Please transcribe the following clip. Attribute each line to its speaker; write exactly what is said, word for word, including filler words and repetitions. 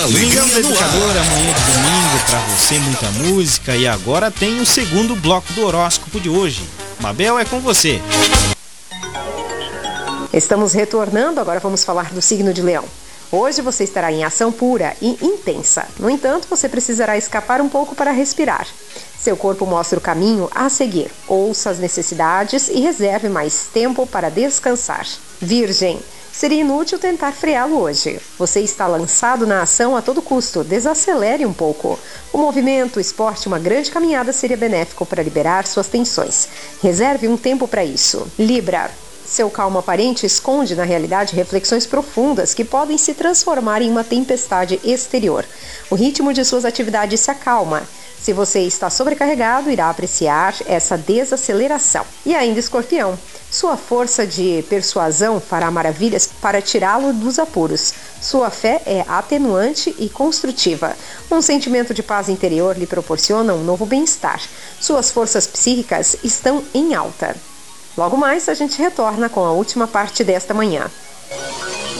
Speaker 1: Domingão do Educador, amanhã de domingo, pra você muita música. E agora tem o segundo bloco do horóscopo de hoje. Mabel, é com você.
Speaker 2: Estamos retornando, agora vamos falar do signo de Leão. Hoje você estará em ação pura e intensa. No entanto, você precisará escapar um pouco para respirar. Seu corpo mostra o caminho a seguir. Ouça as necessidades e reserve mais tempo para descansar. Virgem. Seria inútil tentar freá-lo hoje. Você está lançado na ação a todo custo. Desacelere um pouco. O movimento, o esporte, uma grande caminhada seria benéfico para liberar suas tensões. Reserve um tempo para isso. Libra. Seu calmo aparente esconde na realidade reflexões profundas que podem se transformar em uma tempestade exterior. O ritmo de suas atividades se acalma. Se você está sobrecarregado, irá apreciar essa desaceleração. E ainda Escorpião. Sua força de persuasão fará maravilhas para tirá-lo dos apuros. Sua fé é atenuante e construtiva. Um sentimento de paz interior lhe proporciona um novo bem-estar. Suas forças psíquicas estão em alta. Logo mais, a gente retorna com a última parte desta manhã.